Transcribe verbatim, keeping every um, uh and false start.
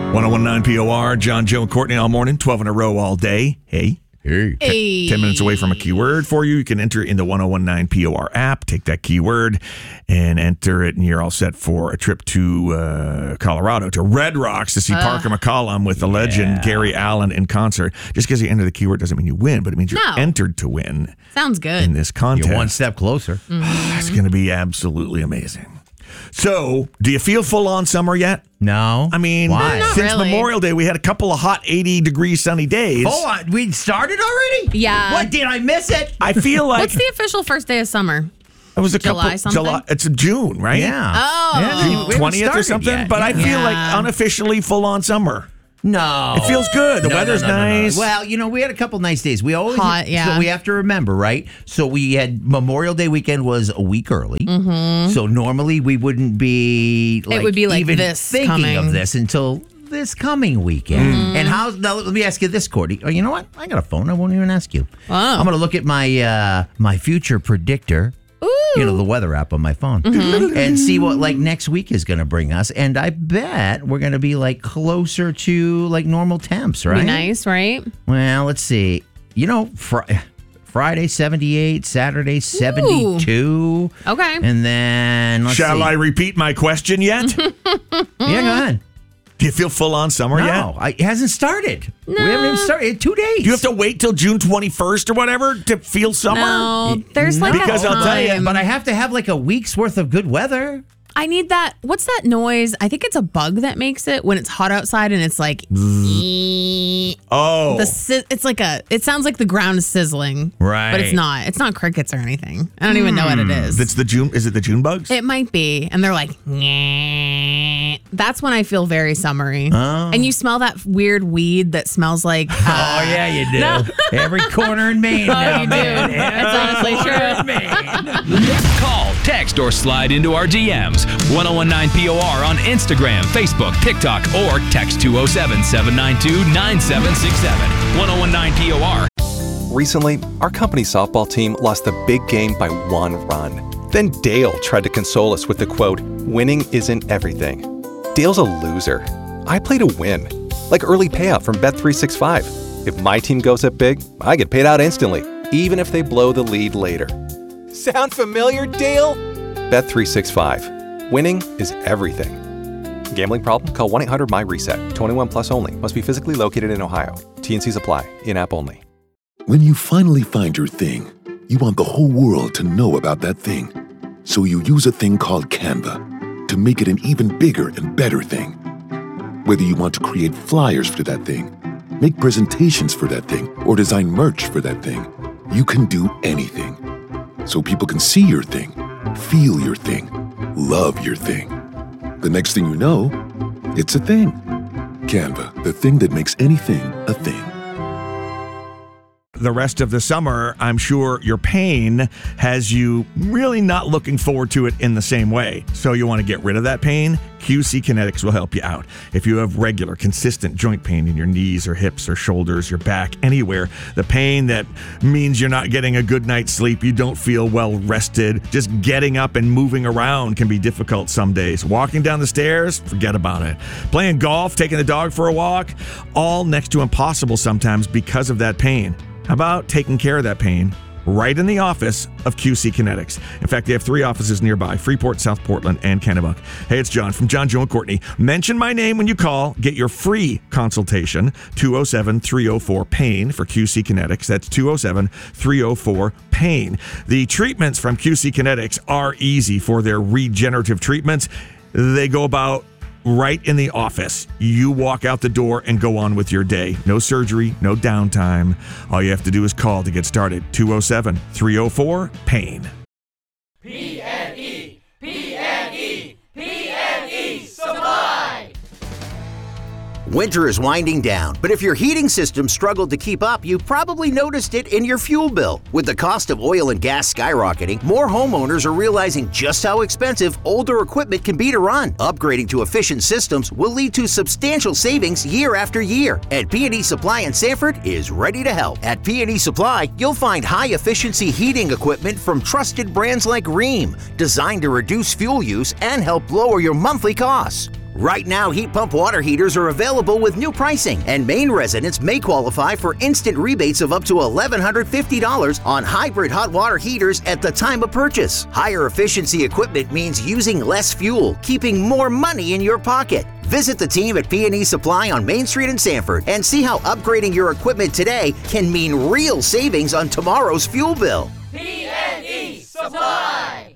one oh one point nine P O R, John, Joe, and Courtney all morning, twelve in a row all day. Hey. Hey. Hey. ten minutes away from a keyword for you. You can enter in the one oh one point nine P O R app, take that keyword, and enter it, and you're all set for a trip to uh, Colorado, to Red Rocks, to see uh, Parker McCollum with the yeah. legend Gary Allan in concert. Just because you enter the keyword doesn't mean you win, but it means you're no. entered to win. Sounds good. In this contest. You're one step closer. Mm-hmm. It's going to be absolutely amazing. So, do you feel full-on summer yet? No. I mean, Why? Not since really. Memorial Day, we had a couple of hot eighty-degree sunny days. Hold on. We started already? Yeah. What, did I miss it? I feel like... What's the official first day of summer? It was a July couple... something? July, it's June, right? Yeah. Oh. Yeah, June we twentieth or something? Yet. But yeah. I feel Yeah. like unofficially full-on summer. No. It feels good. The No, weather's no, no, no, no. nice. Well, you know, we had a couple nice days. We always Hot, yeah. So we have to remember, right? So we had Memorial Day weekend was a week early. Mm-hmm. So normally we wouldn't be like, It would be like even this thinking coming. of this until this coming weekend. Mm-hmm. And how? Now, let me ask you this, Courtney. Oh, you know what? I got a phone. I won't even ask you. Oh. I'm going to look at my uh, my future predictor. Ooh. You know, the weather app on my phone. Mm-hmm. And see what like next week is going to bring us. And I bet we're going to be like closer to like normal temps, right? Be nice, right? Well, let's see. You know, fr- Friday seventy-eight, Saturday seventy-two. Okay. And then let's Shall see. I repeat my question yet? Yeah, go ahead. Do you feel full-on summer No, yet? I, it hasn't started. No. We haven't even started. Two days. Do you have to wait till June twenty-first or whatever to feel summer? No, there's like Because a I'll tell you, time. But I have to have like a week's worth of good weather. I need that. What's that noise? I think it's a bug that makes it when it's hot outside and it's like. Oh. The si- it's like a. It sounds like the ground is sizzling, Right. But it's not. It's not crickets or anything. I don't even know what it is. That's the June. Is it the June bugs? It might be, and they're like, "Nyeh." That's when I feel very summery. Oh. And you smell that weird weed that smells like. Oh, Uh, yeah, you do. No. Every corner in Maine Oh, now, you do. man. That's honestly true. Call, text, or slide into our D Ms. one oh one point nine P O R on Instagram, Facebook, TikTok, or text two oh seven, seven nine two, nine seven six seven. one oh one point nine P O R. Recently, our company softball team lost the big game by one run. Then Dale tried to console us with the quote, "Winning isn't everything." Dale's a loser. I play to win. Like early payout from Bet three sixty-five. If my team goes up big, I get paid out instantly, even if they blow the lead later. Sound familiar, Dale? Bet three sixty-five. Winning is everything. Gambling problem? Call one eight hundred my reset. twenty-one plus only. Must be physically located in Ohio. T N Cs apply. In-app only. When you finally find your thing, you want the whole world to know about that thing. So you use a thing called Canva to make it an even bigger and better thing. Whether you want to create flyers for that thing, make presentations for that thing, or design merch for that thing, you can do anything. So people can see your thing, feel your thing, love your thing. The next thing you know, it's a thing. Canva, the thing that makes anything a thing. The rest of the summer, I'm sure your pain has you really not looking forward to it in the same way. So you want to get rid of that pain? Q C Kinetics will help you out. If you have regular, consistent joint pain in your knees or hips or shoulders, your back, anywhere, the pain that means you're not getting a good night's sleep, you don't feel well rested, just getting up and moving around can be difficult some days. Walking down the stairs, forget about it. Playing golf, taking the dog for a walk, all next to impossible sometimes because of that pain. How about taking care of that pain right in the office of Q C Kinetics? In fact, they have three offices nearby, Freeport, South Portland, and Kennebuck. Hey, it's John from John, Joe, and Courtney. Mention my name when you call. Get your free consultation, two oh seven, three oh four, PAIN for Q C Kinetics. That's two oh seven, three oh four, PAIN. The treatments from Q C Kinetics are easy for their regenerative treatments. They go about right in the office. You walk out the door and go on with your day. No surgery, no downtime. All you have to do is call to get started. two oh seven, three oh four, PAIN. P N E, P N E, P N E Supply. Winter is winding down, but if your heating system struggled to keep up, you probably noticed it in your fuel bill. With the cost of oil and gas skyrocketing, more homeowners are realizing just how expensive older equipment can be to run. Upgrading to efficient systems will lead to substantial savings year after year, and P and E Supply in Sanford is ready to help. At P and E Supply, you'll find high-efficiency heating equipment from trusted brands like Rheem, designed to reduce fuel use and help lower your monthly costs. Right now, heat pump water heaters are available with new pricing, and Maine residents may qualify for instant rebates of up to one thousand one hundred fifty dollars on hybrid hot water heaters at the time of purchase. Higher efficiency equipment means using less fuel, keeping more money in your pocket. Visit the team at P and E Supply on Main Street in Sanford and see how upgrading your equipment today can mean real savings on tomorrow's fuel bill. P and E Supply.